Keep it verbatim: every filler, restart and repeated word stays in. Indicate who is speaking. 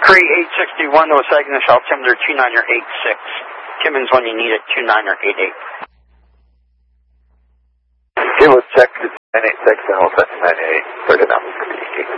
Speaker 1: Cree eight sixty-one, the Saginaw South Altimeter two niner eight six. Timmins when you need it, two niner eight eight.
Speaker 2: Kilo check nine eight six and I'll set nine eight eight for the number.